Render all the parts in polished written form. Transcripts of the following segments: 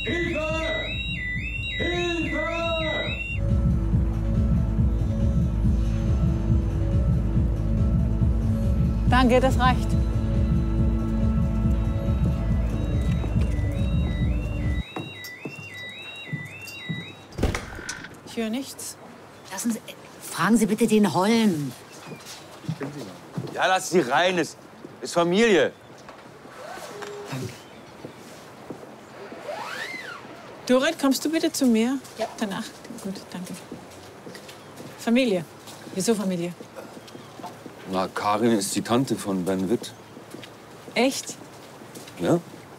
Hilfe! Hilfe! Danke, das reicht. Ich höre nichts. Lassen Sie, fragen Sie bitte den Holm. Ja, lass sie rein. Ist Familie. Danke. Dorit, kommst du bitte zu mir? Ja. Danach? Gut, danke. Familie. Wieso Familie? Na, Karin ist die Tante von Ben Witt. Echt? Ja?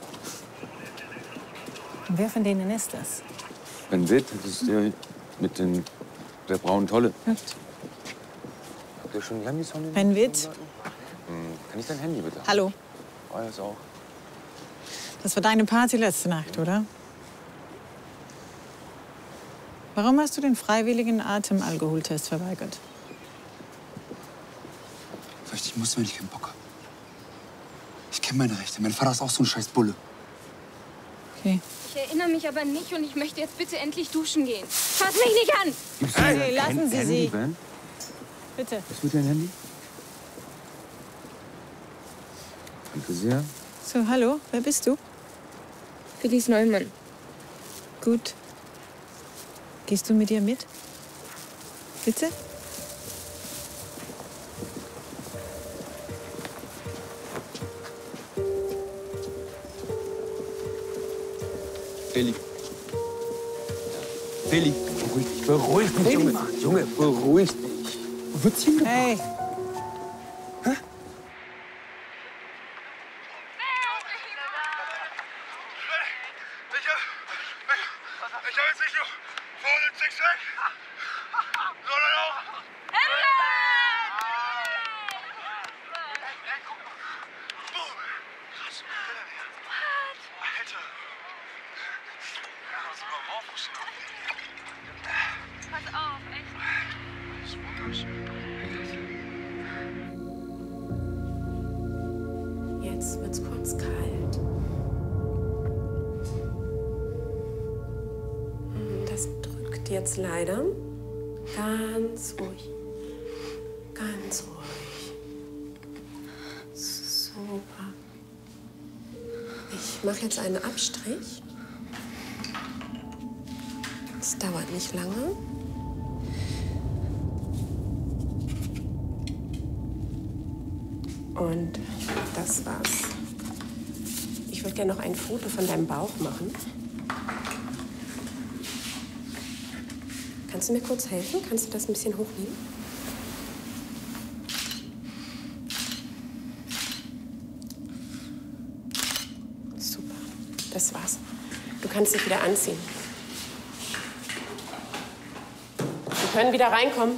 Und wer von denen ist das? Ben Witt, das ist der mit der braunen Tolle. Gut. Habt ihr schon die Handys von den Ben Witt. Kann ich dein Handy bitte haben? Hallo. Oh, das auch. Das war deine Party letzte Nacht, oder? Warum hast du den freiwilligen Atemalkoholtest verweigert? Weil ich nicht muss, wenn ich keinen Bock habe. Ich kenne meine Rechte. Mein Vater ist auch so ein scheiß Bulle. Okay. Ich erinnere mich aber nicht und ich möchte jetzt bitte endlich duschen gehen. Fass mich nicht an! Hey, lassen Sie Handy, sie. Ben? Bitte. Was mit deinem Handy? Danke sehr. So, hallo, wer bist du? Felice Neumann. Gut. Gehst du mit ihr mit? Bitte? Feli. Feli, beruhig dich, Junge. Junge, beruhig dich. Wo wird's hingebracht? Hey. Ich habe jetzt nicht nur vorne den Sixpack, sondern auch... Boom! Krass. Alter. Sogar Morphos. Pass auf, echt. Das ist wunderschön. Jetzt wird's kurz kalt. Das drückt jetzt leider. Ganz ruhig. Ganz ruhig. Super. Ich mache jetzt einen Abstrich. Es dauert nicht lange. Und das war's. Ich würde gerne noch ein Foto von deinem Bauch machen. Kannst du mir kurz helfen? Kannst du das ein bisschen hochnehmen? Super, das war's. Du kannst dich wieder anziehen. Wir können wieder reinkommen.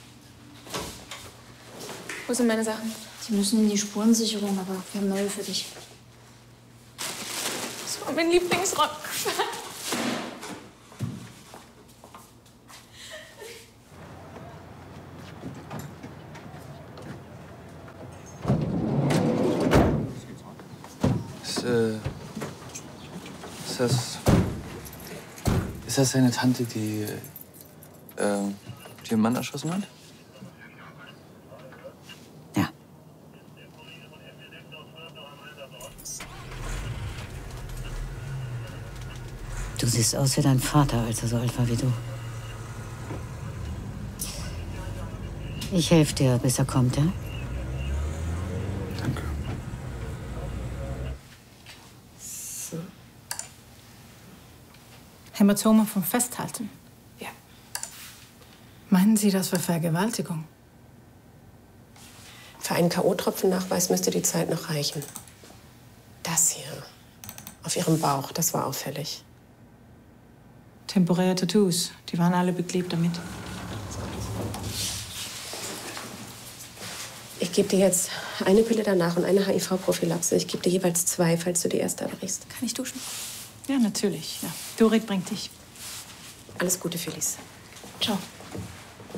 Wo sind meine Sachen? Sie müssen in die Spurensicherung, aber wir haben neue für dich. Das war mein Lieblingsrock. Ist das deine Tante, die ihren Mann erschossen hat? Ja. Du siehst aus wie dein Vater, als er so alt war wie du. Ich helfe dir, bis er kommt, ja? Danke. Hämatome vom Festhalten. Ja. Meinen Sie, das war Vergewaltigung? Für einen K.O.-Tropfennachweis müsste die Zeit noch reichen. Das hier. Auf ihrem Bauch, das war auffällig. Temporäre Tattoos. Die waren alle beklebt damit. Ich gebe dir jetzt eine Pille danach und eine HIV-Prophylaxe. Ich gebe dir jeweils 2, falls du die erste erbrichst. Kann ich duschen? Ja, natürlich. Ja. Dorit bringt dich. Alles Gute, Felice. Ciao.